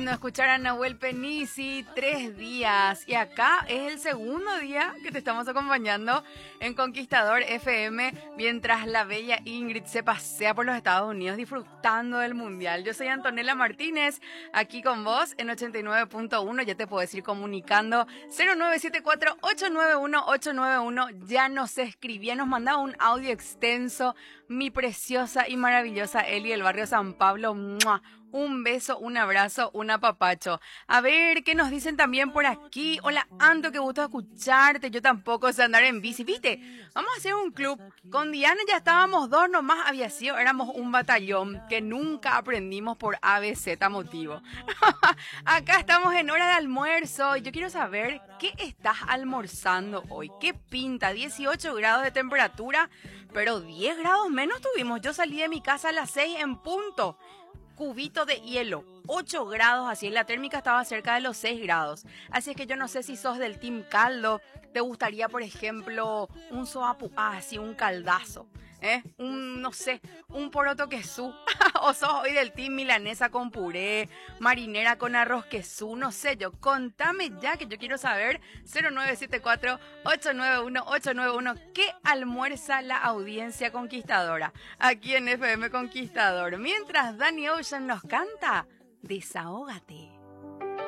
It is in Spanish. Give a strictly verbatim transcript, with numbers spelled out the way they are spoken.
lindo escuchar a Nahuel Penisi, tres días. Y acá es el segundo día que te estamos acompañando en Conquistador F M, mientras la bella Ingrid se pasea por los Estados Unidos disfrutando del Mundial. Yo soy Antonella Martínez, aquí con vos en ochenta y nueve punto uno. Ya te puedes ir comunicando cero nueve siete cuatro, ocho nueve uno, ocho nueve uno. Ya nos escribía, nos mandaba un audio extenso, mi preciosa y maravillosa Eli del barrio San Pablo. ¡Mua! Un beso, un abrazo, un apapacho. A ver, ¿qué nos dicen también por aquí? Hola, Anto, qué gusto escucharte. Yo tampoco sé andar en bici. ¿Viste? Vamos a hacer un club. Con Diana ya estábamos dos nomás, había sido. Éramos un batallón que nunca aprendimos por A B Z motivo. Acá estamos en hora de almuerzo. Yo quiero saber, ¿qué estás almorzando hoy? ¿Qué pinta? dieciocho grados de temperatura, pero diez grados menos tuvimos. Yo salí de mi casa a las seis en punto. Cubito de hielo, ocho grados, así la térmica estaba cerca de los seis grados. Así es que yo no sé si sos del team caldo, te gustaría, por ejemplo, un soapu, ah, así un caldazo, ¿eh? Un, no sé, un poroto quesú, o sos hoy del team milanesa con puré, marinera con arroz quesú, no sé yo. Contame ya, que yo quiero saber. Cero nueve siete cuatro, ocho nueve uno, ocho nueve uno. ¿Qué almuerza la audiencia conquistadora aquí en F M Conquistador? Mientras Danny Ocean nos canta, desahógate.